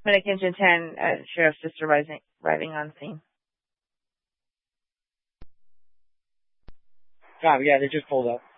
Medication 10, sheriff's just arriving on scene. Yeah, they just pulled up.